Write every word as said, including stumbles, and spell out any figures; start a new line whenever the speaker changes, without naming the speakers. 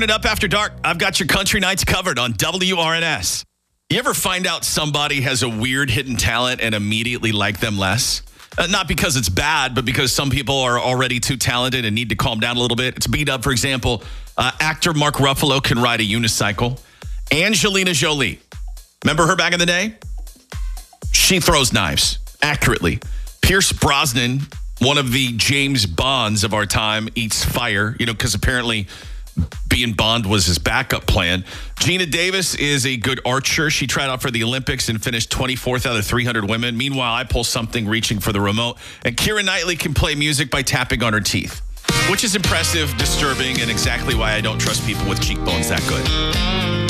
Turn it up after dark. I've got your country nights covered on W R N S. You ever find out somebody has a weird hidden talent and immediately like them less? Uh, not because it's bad, but because some people are already too talented and need to calm down a little bit. It's beat up, for example, uh, actor Mark Ruffalo can ride a unicycle. Angelina Jolie. Remember her back in the day? She throws knives accurately. Pierce Brosnan, one of the James Bonds of our time, eats fire, you know, because apparently being Bond was his backup plan. Gina Davis is a good archer. She tried out for the Olympics and finished twenty-fourth out of three hundred women. Meanwhile, I pull something reaching for the remote. And Keira Knightley can play music by tapping on her teeth, which is impressive, disturbing, and exactly why I don't trust people with cheekbones that good.